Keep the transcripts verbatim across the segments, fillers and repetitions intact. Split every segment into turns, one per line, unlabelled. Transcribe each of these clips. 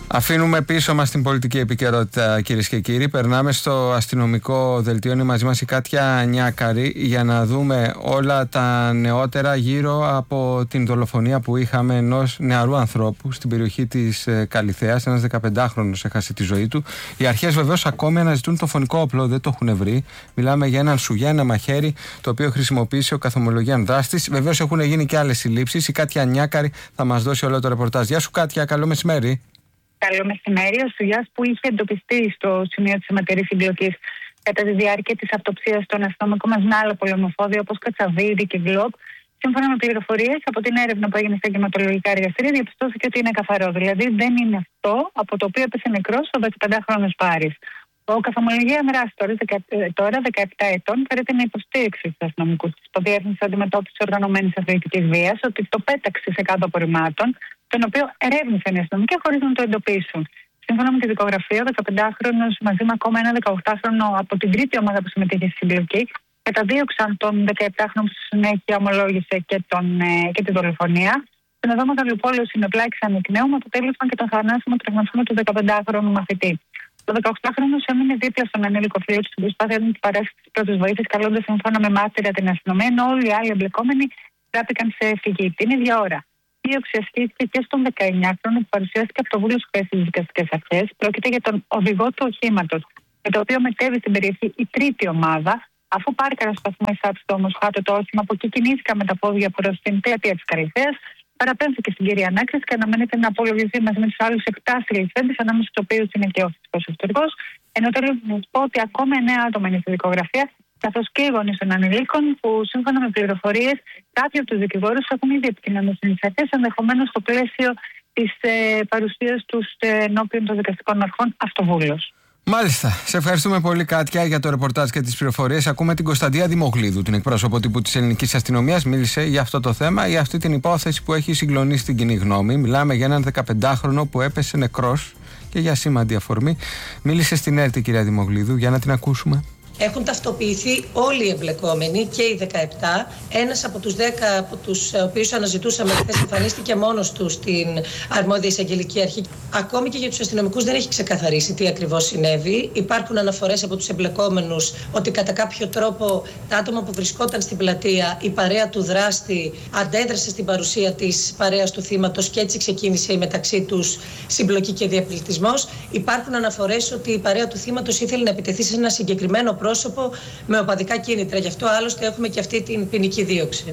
Αφήνουμε πίσω μας την πολιτική επικαιρότητα, κυρίες και κύριοι. Περνάμε στο αστυνομικό δελτίο. Είναι μαζί μας η Κάτια Νιάκαρη για να δούμε όλα τα νεότερα γύρω από την δολοφονία που είχαμε ενός νεαρού ανθρώπου στην περιοχή της Καλιθέας. Ένας δεκαπεντάχρονος έχασε τη ζωή του. Οι αρχές βεβαίως ακόμη αναζητούν το φωνικό όπλο, δεν το έχουν βρει. Μιλάμε για έναν σουγιά, ένα μαχαίρι, το οποίο χρησιμοποίησε ο καθομολογιαν δράστης. Βεβαίως έχουν γίνει και άλλες συλλήψεις. Η Κάτια Νιάκαρη θα μας δώσει όλο το ρεπορτάζ. Γεια σου, Κάτια, καλό μεσημέρι.
Καλό μεσημέρι. Ο σουγιάς που είχε εντοπιστεί στο σημείο της αιματηρής συμπλοκής κατά τη διάρκεια της αυτοψίας των αστυνομικών μας με άλλα πολεμοφόδια όπως Κατσαβίδη και Γκλόπ, σύμφωνα με πληροφορίες από την έρευνα που έγινε στα εγκληματολογικά εργαστήρια, διαπιστώθηκε ότι είναι καθαρό. Δηλαδή δεν είναι αυτό από το οποίο έπεσε νεκρός ο δεκαπεντάχρονος Πάρης. Ο καθομολογία δράση τώρα, δεκαεπτά ετών, φέρεται να υποστήριξη στους αστυνομικούς της Υποδιεύθυνσης Αντιμετώπισης Οργανωμένης Αθλητικής Βίας ότι το πέταξε σε κάτω απορριμμάτων, τον οποίο ερεύνησαν οι αστυνομικοί χωρίς να το εντοπίσουν. Σύμφωνα με τη δικογραφία, ο δεκαπεντάχρονος μαζί με ακόμα ένα δεκαοκτάχρονο από την τρίτη ομάδα που συμμετείχε στη συμπλοκή καταδίωξαν τον δεκαεπτάχρονο που στη συνέχεια ομολόγησε και, τον, και την δολοφονία. Στον οδόματο Λιουπόλεως συνεπλάκησαν εκ νέου με αποτέλεσμα και τον θανάσιμο τραυματισμό του δεκαπεντάχρονου μαθητή. Ο δεκαοκτάχρονος έμεινε δίπλα στον ανήλικο φίλο του στην προσπάθεια να του παράσχει τις πρώτες βοήθειες, καλώντας σύμφωνα με μάρτυρα την αστυνομία, ενώ όλοι οι άλλοι εμπλεκόμενοι τράπηκαν σε φυγή. Την ίδια ώρα, η δίωξη ασκήθηκε και στον δεκαεννιάχρονο που παρουσιάστηκε από το Βούλιο χθες στις δικαστικές αρχές. Πρόκειται για τον οδηγό του οχήματος, με το οποίο μετέβη στην περιοχή η τρίτη ομάδα. Αφού πάρκαραν στο σταθμό εισάψητο όμως χάτω το όχημα, από εκεί κινήθηκαν με τα πόδια προς την πλατεία της Καλιθέας. Παραπέμφθηκε στην κυρία ανάκριση και αναμένεται να απολογηθεί μαζί με τους άλλους επτά συλληφθέντες, ανάμεσα στους οποίους είναι και ο φυσικός αυτούργος. Ενώ τέλος να σας πω ότι ακόμα εννέα άτομα είναι στη δικογραφία, καθώς και οι γονείς των ανηλίκων, που σύμφωνα με πληροφορίες κάποιοι από τους δικηγόρους έχουν ήδη επικοινωνήσει στις αρχές, ενδεχομένως στο πλαίσιο της ε, παρουσίας τους ε, ενώπιον των δικαστικών αρχών αυτοβούλος.
Μάλιστα. Σε ευχαριστούμε πολύ, Κάτια, για το ρεπορτάζ και τις πληροφορίες. Ακούμε την Κωνσταντία Δημογλίδου, την εκπρόσωπο τύπου της ελληνικής αστυνομίας. Μίλησε για αυτό το θέμα, για αυτή την υπόθεση που έχει συγκλονίσει την κοινή γνώμη. Μιλάμε για έναν δεκαπεντάχρονο που έπεσε νεκρός και για σήμαντη αφορμή. Μίλησε στην ΕΡΤ η κυρία Δημογλίδου, για να την ακούσουμε.
Έχουν ταυτοποιηθεί όλοι οι εμπλεκόμενοι και οι δεκαεπτά. Ένας από τους δέκα από τους οποίους αναζητούσαμε χθες εμφανίστηκε μόνος του στην αρμόδια εισαγγελική αρχή. Ακόμη και για τους αστυνομικούς δεν έχει ξεκαθαρίσει τι ακριβώς συνέβη. Υπάρχουν αναφορές από τους εμπλεκόμενους ότι κατά κάποιο τρόπο τα άτομα που βρισκόταν στην πλατεία, η παρέα του δράστη, αντέδρασε στην παρουσία της παρέας του θύματος και έτσι ξεκίνησε η μεταξύ τους συμπλοκή και διαπληκτισμός. Υπάρχουν αναφορές ότι η παρέα του θύματος ήθελε να επιτεθεί σε ένα συγκεκριμένο πρόσωπο πρόσωπο με οπαδικά κίνητρα. Γι' αυτό άλλωστε έχουμε και αυτή την ποινική δίωξη.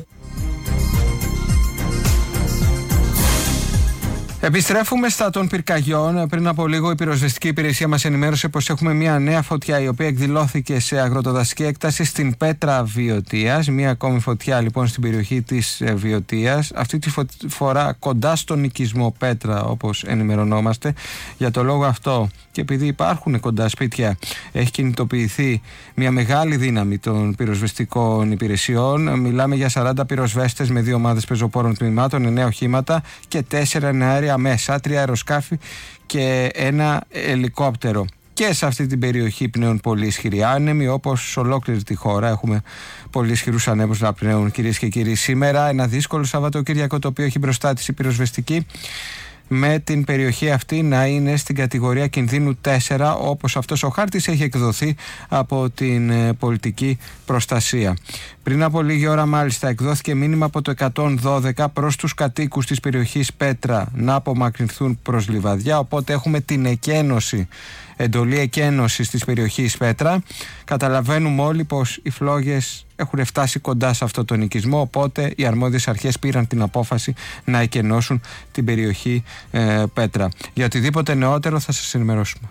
Επιστρέφουμε στα των πυρκαγιών. Πριν από λίγο η πυροσβεστική υπηρεσία μας ενημέρωσε πως έχουμε μια νέα φωτιά η οποία εκδηλώθηκε σε αγροτοδασική έκταση στην Πέτρα Βιωτίας. Μια ακόμη φωτιά λοιπόν στην περιοχή της Βιωτίας. Αυτή τη φορά κοντά στον οικισμό Πέτρα, όπως ενημερωνόμαστε. Για το λόγο αυτό και επειδή υπάρχουν κοντά σπίτια, έχει κινητοποιηθεί μια μεγάλη δύναμη των πυροσβεστικών υπηρεσιών. Μιλάμε για σαράντα πυροσβέστες με δύο ομάδες πεζοπόρων τμήματων, εννέα οχήματα και τέσσερα αέρια μέσα, τρία αεροσκάφη και ένα ελικόπτερο. Και σε αυτή την περιοχή πνέουν πολύ ισχυροί άνεμοι, όπως σε ολόκληρη τη χώρα. Έχουμε πολύ ισχυρούς ανέμους να πνέουν, κυρίες και κύριοι. Σήμερα ένα δύσκολο Σαββατοκύριακο, το οποίο έχει μπροστά της η πυροσβεστική, με την περιοχή αυτή να είναι στην κατηγορία κινδύνου τέσσερα, όπως αυτός ο χάρτης έχει εκδοθεί από την ε, πολιτική προστασία. Πριν από λίγη ώρα μάλιστα εκδόθηκε μήνυμα από το εκατόν δώδεκα προς τους κατοίκους της περιοχής Πέτρα να απομακρυνθούν προς Λιβαδιά, οπότε έχουμε την εκένωση, εντολή εκένωσης της περιοχής Πέτρα. Καταλαβαίνουμε όλοι πως οι φλόγες έχουν φτάσει κοντά σε αυτό τον οικισμό, οπότε οι αρμόδιες αρχές πήραν την απόφαση να εκενώσουν την περιοχή ε, Πέτρα. Για οτιδήποτε νεότερο θα σας ενημερώσουμε.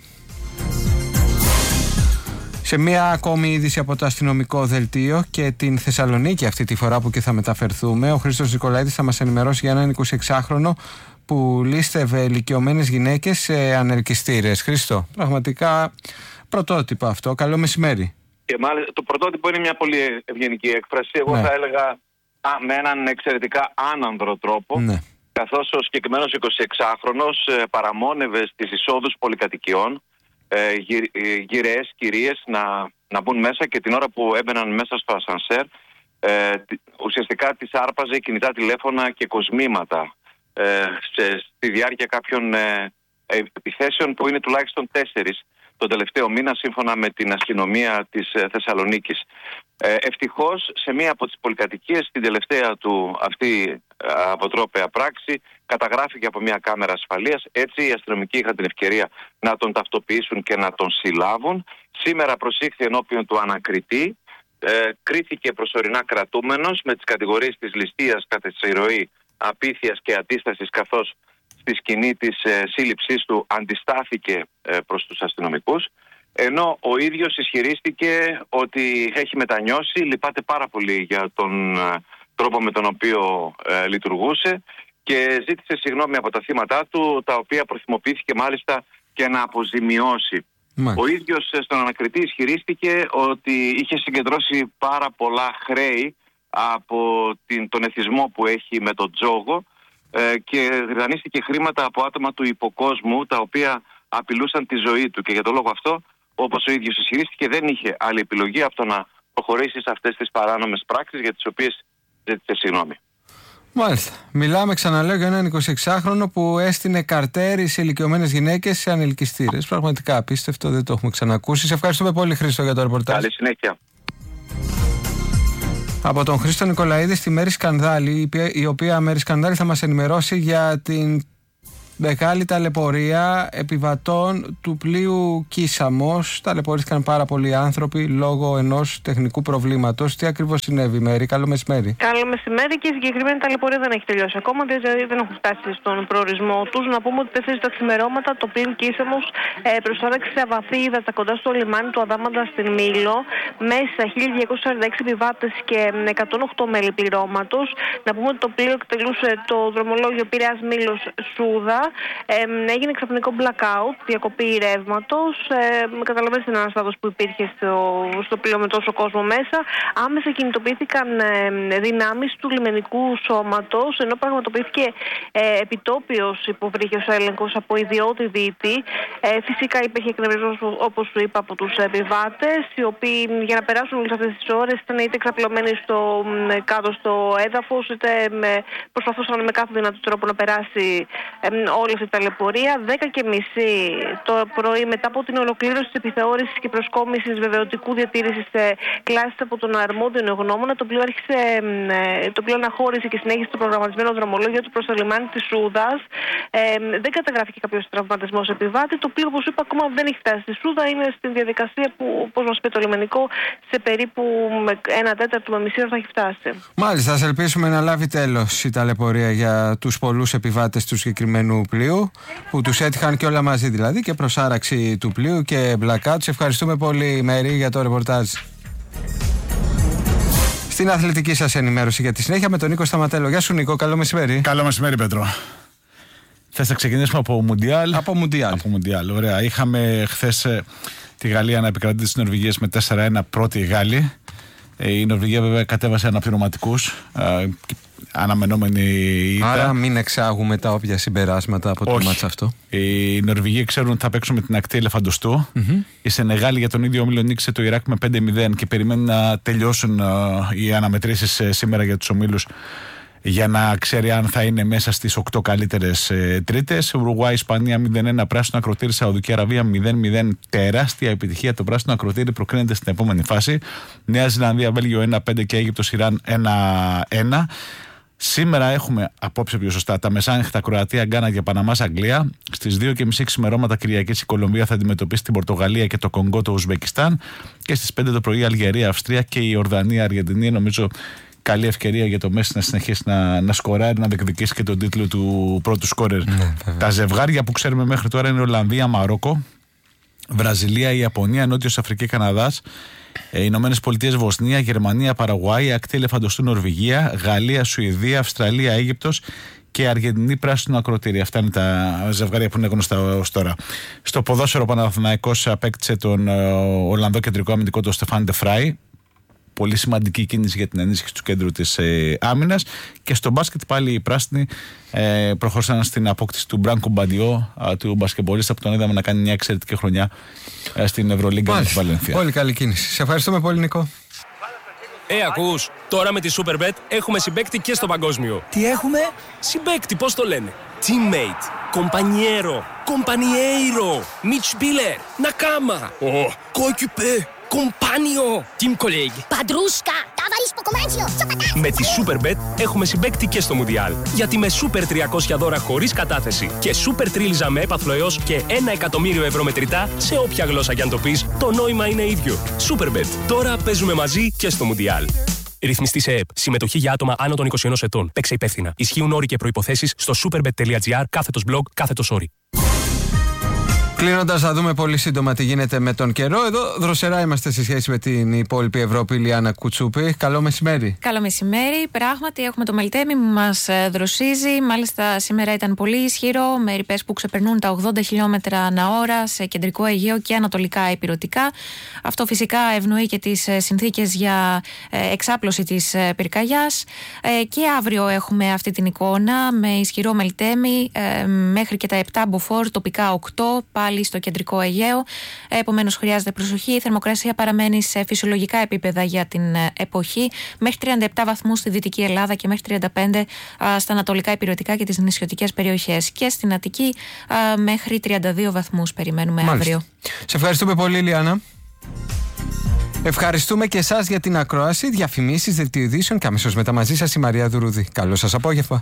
Σε μία ακόμη είδηση από το αστυνομικό δελτίο και την Θεσσαλονίκη αυτή τη φορά που και θα μεταφερθούμε, ο Χρήστος Νικολαίδης θα μας ενημερώσει για έναν εικοσιεξάχρονο που λίστευε ηλικιωμένες γυναίκες σε ανελκυστήρες. Χρήστο, πραγματικά πρωτότυπο αυτό. Καλό μεσημέρι.
Και μάλιστα το πρωτότυπο είναι μια πολύ ευγενική έκφραση. Εγώ ναι. θα έλεγα α, με έναν εξαιρετικά άνανδρο τρόπο. Ναι. Καθώς ο συγκεκριμένος εικοσιεξάχρονος ε, παραμόνευε στις εισόδους πολυκατοικιών ε, γυ, ε, γυραιές κυρίες να, να μπουν μέσα, και την ώρα που έμπαιναν μέσα στο ασανσέρ ε, ουσιαστικά τις άρπαζε κινητά τηλέφωνα και κοσμήματα ε, σε, στη διάρκεια κάποιων ε, επιθέσεων που είναι τουλάχιστον τέσσερις τον τελευταίο μήνα, σύμφωνα με την αστυνομία της Θεσσαλονίκης. Ε, ευτυχώς σε μία από τις πολυκατοικίες, την τελευταία του αυτή αποτρόπαια πράξη, καταγράφηκε από μία κάμερα ασφαλείας. Έτσι οι αστυνομικοί είχαν την ευκαιρία να τον ταυτοποιήσουν και να τον συλλάβουν. Σήμερα προσήχθη ενώπιον του ανακριτή. Ε, κρίθηκε προσωρινά κρατούμενος με τις κατηγορίες της ληστείας κατά τη ροή απίθειας και αντίστασης, καθώς στη σκηνή της ε, σύλληψής του αντιστάθηκε ε, προς τους αστυνομικούς, ενώ ο ίδιος ισχυρίστηκε ότι έχει μετανιώσει, λυπάται πάρα πολύ για τον ε, τρόπο με τον οποίο ε, λειτουργούσε και ζήτησε συγγνώμη από τα θύματα του, τα οποία προθυμοποιήθηκε μάλιστα και να αποζημιώσει. Μάλιστα. Ο ίδιος ε, στον ανακριτή ισχυρίστηκε ότι είχε συγκεντρώσει πάρα πολλά χρέη από την, τον εθισμό που έχει με τον τζόγο, και δανείστηκε χρήματα από άτομα του υποκόσμου, τα οποία απειλούσαν τη ζωή του, και για τον λόγο αυτό, όπως ο ίδιος ισχυρίστηκε, δεν είχε άλλη επιλογή από το να προχωρήσει σε αυτές τις παράνομες πράξεις για τις οποίες ζήτησε συγγνώμη.
Μάλιστα. Μιλάμε, ξαναλέω, για έναν εικοσιεξάχρονο που έστεινε καρτέρι σε ηλικιωμένες γυναίκες σε ανελκυστήρες. Πραγματικά απίστευτο, δεν το έχουμε ξανακούσει. Σε ευχαριστούμε πολύ, Χρήστο, για το ρεπορτάζ.
Καλή συνέχεια.
Από τον Χρήστο Νικολαίδη στη Μέρη Σκανδάλη, η οποία Μέρη Σκανδάλη θα μας ενημερώσει για την μεγάλη ταλαιπωρία επιβατών του πλοίου Κίσαμος. Ταλαιπωρήθηκαν πάρα πολλοί άνθρωποι λόγω ενός τεχνικού προβλήματος. Τι ακριβώς συνέβη, Μέρη? Καλό μεσημέρι.
Καλό μεσημέρι, και η συγκεκριμένη ταλαιπωρία δεν έχει τελειώσει ακόμα, δηλαδή δεν έχουν φτάσει στον προορισμό τους. Να πούμε ότι τέσσερις τα ξημερώματα το πλοίο Κίσαμος ε, προσάραξε σε αβαθή ύδατα κοντά στο λιμάνι του Αδάμαντα στην Μήλο. Μέσα χίλια διακόσιοι σαράντα έξι επιβάτες και εκατόν οκτώ μέλη πληρώματος. Να πούμε ότι το πλοίο εκτελούσε το δρομολόγιο Πειραιάς Μήλος Σούδα. Ε, έγινε ξαφνικό blackout, διακοπή ρεύματος. Ε, καταλαβαίνετε την αναστάτωση που υπήρχε στο, στο πλοίο με τόσο κόσμο μέσα. Άμεσα κινητοποιήθηκαν ε, δυνάμεις του λιμενικού σώματος, ενώ πραγματοποιήθηκε ε, επιτόπιος υποβρύχιος έλεγχος από ιδιώτη δίτη. Ε, φυσικά υπήρχε εκνευρισμός, όπως σου είπα, από τους επιβάτες, οι οποίοι για να περάσουν όλες αυτές τις ώρες ήταν είτε εξαπλωμένοι στο, κάτω στο έδαφος, είτε με, προσπαθούσαν με κάθε δυνατό τρόπο να περάσει ε, όλη αυτή η ταλαιπωρία. Δέκα και μισή το πρωί, μετά από την ολοκλήρωση της επιθεώρησης και προσκόμισης βεβαιωτικού διατήρησης κλάσης από τον αρμόδιο νεογνώμονα, το πλοίο άρχισε, το πλοίο αναχώρησε και συνέχισε το προγραμματισμένο δρομολόγιο του προς το λιμάνι της Σούδας. Ε, δεν καταγράφηκε κάποιος τραυματισμός επιβάτη. Το πλοίο, όπως είπα, ακόμα δεν έχει φτάσει στη Σούδα. Είναι στην διαδικασία που, όπως μας πει το λιμενικό, σε περίπου ένα τέταρτο με μισή ώρα θα έχει φτάσει.
Μάλιστα, ας ελπίσουμε να λάβει τέλος η ταλαιπωρία για τους πολλούς επιβάτες του συγκεκριμένου πλοίου, που τους έτυχαν και όλα μαζί, δηλαδή και προσάραξη του πλοίου και blackout. Σε ευχαριστούμε πολύ, Μέρη, για το ρεπορτάζ. Στην αθλητική σας ενημέρωση για τη συνέχεια με τον Νίκο Σταματέλο. Γεια σου, Νίκο, καλό μεσημέρι.
Καλό μεσημέρι, Πέτρο. Θες να ξεκινήσουμε από Μουντιάλ?
Από Μουντιάλ.
Από Μουντιάλ, ωραία. Είχαμε χθες τη Γαλλία να επικρατεί τις Νορβηγίες με τέσσερα ένα, πρώτη η Γάλλη. Η Νορβηγία βέβαια κατέβασε αναπληρωματικούς. Αναμενόμενη ήττα.
Άρα μην εξάγουμε τα όποια συμπεράσματα από το μάτς αυτό.
Οι Νορβηγοί ξέρουν ότι θα παίξουν με την ακτή Ελεφαντοστού. Mm-hmm. Η Σενεγάλη για τον ίδιο όμιλο νίκησε το Ιράκ με πέντε μηδέν και περιμένουν να τελειώσουν uh, οι αναμετρήσεις uh, σήμερα για τους ομίλους, για να ξέρει αν θα είναι μέσα στις οκτώ καλύτερες ε, τρίτες. Ουρουγουάη, Ισπανία μηδέν ένα, πράσινο ακροτήρι, Σαουδική Αραβία μηδέν μηδέν. Τεράστια επιτυχία. Το πράσινο ακροτήρι προκρίνεται στην επόμενη φάση. Νέα Ζηλανδία, Βέλγιο ένα πέντε και Αίγυπτος, Ιράν ένα ένα. Σήμερα έχουμε, απόψε πιο σωστά, τα μεσάνυχτα Κροατία, Γκάνα και Παναμάς, Αγγλία. Στις δύο και μισή ξημερώματα Κυριακής η Κολομβία θα αντιμετωπίσει την Πορτογαλία και το Κονγκό, το Ουσμπεκιστάν. Και στις πέντε το πρωί Αλγερία, Αυστρία και η Ορδανία, Αργεντινή. Νομίζω καλή ευκαιρία για το Μέση να συνεχίσει να, να σκοράρει, να διεκδικήσει και τον τίτλο του πρώτου σκόρερ. Ναι, τα ζευγάρια που ξέρουμε μέχρι τώρα είναι Ολλανδία, Μαρόκο, Βραζιλία, Ιαπωνία, Νότιος Αφρική, Καναδάς, ε, Ηνωμένες Πολιτείες, Βοσνία, Γερμανία, Παραγουάη, ακτή Ελεφαντοστού, Νορβηγία, Γαλλία, Σουηδία, Αυστραλία, Αίγυπτος και Αργεντινή, πράσινο ακροτήρι. Αυτά είναι τα ζευγάρια που είναι γνωστά ως τώρα. Στο ποδόσφαιρο, ο Παναθηναϊκός απέκτησε τον ε, Ολλανδό κεντρικό αμυντικό, τον Στεφάν ντε Φράι. Πολύ σημαντική κίνηση για την ενίσχυση του κέντρου της ε, άμυνας. Και στο μπάσκετ πάλι οι πράσινοι ε, προχώρησαν στην απόκτηση του Μπράνκο Μπαντιό, ε, του μπασκετμπολίστα που τον είδαμε να κάνει μια εξαιρετική χρονιά ε, στην Ευρωλίγκα με τη Βαλένθια.
Πολύ καλή κίνηση. Σε ευχαριστούμε πολύ, Νικό.
Ε, ακούς, τώρα με τη Superbet έχουμε συμπαίκτη και στο παγκόσμιο.
Τι έχουμε?
Συμπαίκτη, πώς το λένε? Teammate. Compañero, compañeiro, Mitspieler, Nakama, oh, coéquipier, compagno, team colleague.
Παντρούσκα, ταβαρίσκο κομμάτσιο, σοκατά.
Με τη Superbet έχουμε συμπαίκτη και στο Μουντιάλ. Γιατί με Super τριακόσια δώρα χωρίς κατάθεση και Super τρίλιζα με έπαθλο έως και ένα εκατομμύριο ευρώ μετρητά σε όποια γλώσσα κι αν το πεις, το νόημα είναι ίδιο. Superbet. Τώρα παίζουμε μαζί και στο Μουντιάλ. Ρυθμιστή σε ΕΕΠ. Συμμετοχή για άτομα άνω των είκοσι ενός ετών. Παίξε υπεύθυνα. Ισχύουν όροι και προϋποθέσεις στο superbet.gr κάθετος blog κάθετος όροι.
Κλείνοντας, να δούμε πολύ σύντομα τι γίνεται με τον καιρό. Εδώ δροσερά είμαστε σε σχέση με την υπόλοιπη Ευρώπη. Λιάννα Κουτσούπη, καλό μεσημέρι.
Καλό μεσημέρι. Πράγματι, έχουμε το Μελτέμι που μας δροσίζει. Μάλιστα, σήμερα ήταν πολύ ισχυρό, με ρηπές που ξεπερνούν τα ογδόντα χιλιόμετρα ανά ώρα σε κεντρικό Αιγαίο και ανατολικά ηπειρωτικά. Αυτό φυσικά ευνοεί και τις συνθήκες για εξάπλωση της πυρκαγιάς. Και αύριο έχουμε αυτή την εικόνα με ισχυρό Μελτέμι μέχρι και τα επτά μποφόρ, τοπικά οκτώ. Πάλι στο κεντρικό Αιγαίο. Επομένως, χρειάζεται προσοχή. Η θερμοκρασία παραμένει σε φυσιολογικά επίπεδα για την εποχή. Μέχρι τριάντα επτά βαθμούς στη Δυτική Ελλάδα και μέχρι τριάντα πέντε α, στα ανατολικά ηπειρωτικά και τις νησιωτικές περιοχές. Και στην Αττική α, μέχρι τριάντα δύο βαθμούς περιμένουμε. Μάλιστα. Αύριο.
Σε ευχαριστούμε πολύ, Λιάννα. Ευχαριστούμε και εσάς για την ακρόαση, διαφημίσεις, δελτίο ειδήσεων και αμέσως μετά μαζί σας η Μαρία Δουρούδη. Καλό σας απόγευμα.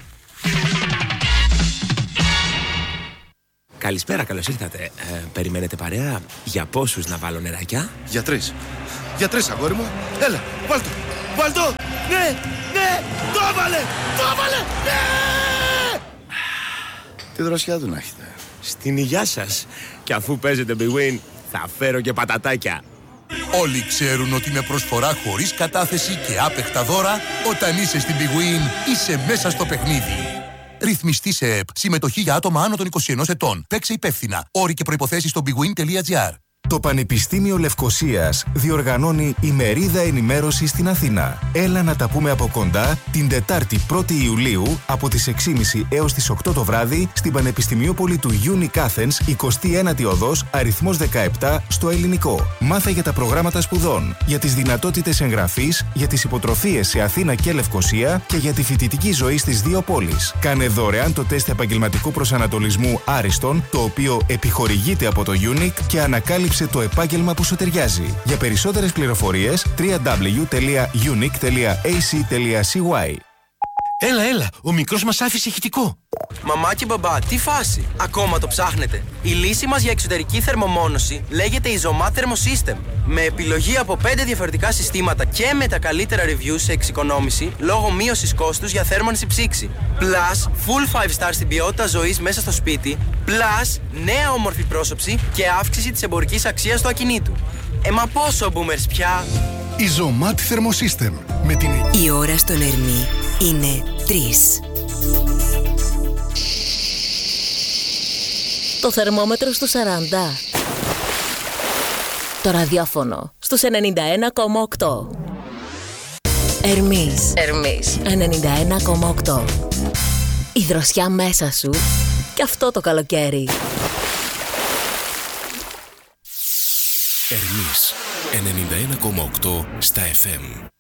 Καλησπέρα, καλώς ήρθατε. Ε, περιμένετε παρέα? Για πόσους να βάλω νεράκια?
Για τρεις. Για τρεις, αγόρι μου. Έλα, βάλ' το. Βάλ' το. Ναι, ναι, το έβαλε, το έβαλε, ναι! Τι δροσιά του να έχετε.
Στην υγειά σας. Και αφού παίζετε Big Win, θα φέρω και πατατάκια.
Όλοι ξέρουν ότι με προσφορά χωρίς κατάθεση και άπεχτα δώρα, όταν είσαι στην Big Win, είσαι μέσα στο παιχνίδι. Ρυθμιστή σε ΕΕΠ. Συμμετοχή για άτομα άνω των είκοσι ενός ετών. Παίξε υπεύθυνα. Όροι και προϋποθέσεις στο bigwin.gr.
Το Πανεπιστήμιο Λευκωσίας διοργανώνει ημερίδα ενημέρωση στην Αθήνα. Έλα να τα πούμε από κοντά την Τετάρτη πρώτη Ιουλίου από τις έξι και μισή έως τις οκτώ το βράδυ στην Πανεπιστημιόπολη του Unique Athens, εικοστή ένατη οδός, αριθμός δεκαεπτά, στο Ελληνικό. Μάθε για τα προγράμματα σπουδών, για τις δυνατότητες εγγραφής, για τις υποτροφίες σε Αθήνα και Λευκωσία και για τη φοιτητική ζωή στις δύο πόλεις. Κάνε δωρεάν το τεστ επαγγελματικού προσανατολισμού Άριστον, το οποίο επιχορηγείται από το Unique και ανακάλυψε το επάγγελμα που σου ταιριάζει. Για περισσότερες πληροφορίες double-u double-u double-u τελεία unique τελεία a c τελεία c y.
Έλα, έλα, ο μικρός μας άφησε ηχητικό.
Μαμά και μπαμπά, τι φάση, ακόμα το ψάχνετε? Η λύση μας για εξωτερική θερμομόνωση λέγεται Isomat Thermosystem. Με επιλογή από πέντε διαφορετικά συστήματα και με τα καλύτερα reviews σε εξοικονόμηση λόγω μείωσης κόστους για θέρμανση ψήξη. Plus, full five star στην ποιότητα ζωής μέσα στο σπίτι. Plus, νέα όμορφη πρόσωψη και αύξηση της εμπορικής αξίας του ακινήτου. Ε, μα πόσο boomers πια!
Isomat Thermosystem. Με την...
Η ώρα στον Ερμή είναι τρεις. Το θερμόμετρο στους σαράντα. Το ραδιόφωνο στους ενενήντα ένα κόμμα οκτώ. Ερμής. Ερμής. ενενήντα ένα κόμμα οκτώ. Η δροσιά μέσα σου και αυτό το καλοκαίρι.
Ερμής ενενήντα ένα κόμμα οκτώ στα εφ εμ.